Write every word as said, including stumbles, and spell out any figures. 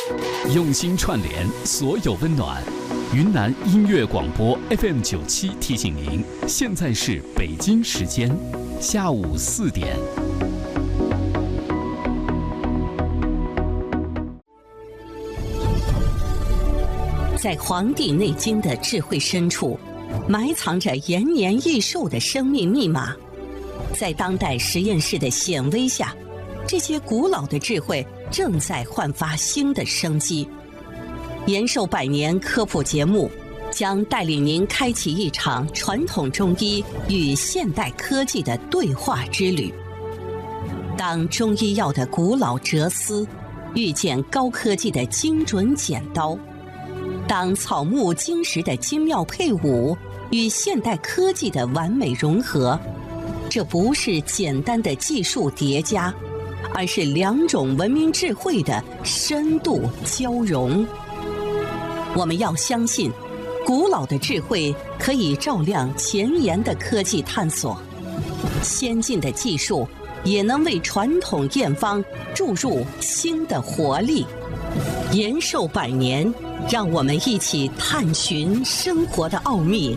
用心串联所有温暖。云南音乐广播 F M 九七提醒您，现在是北京时间下午四点。 在《黄帝内经》的智慧深处，埋藏着延年益寿的生命密码。在当代实验室的显微下，这些古老的智慧正在焕发新的生机。延寿百年科普节目将带领您开启一场传统中医与现代科技的对话之旅。当中医药的古老哲思遇见高科技的精准剪刀，当草木金石的精妙配伍与现代科技的完美融合，这不是简单的技术叠加，而是两种文明智慧的深度交融。我们要相信，古老的智慧可以照亮前沿的科技探索，先进的技术也能为传统验方注入新的活力。延寿百年，让我们一起探寻生活的奥秘，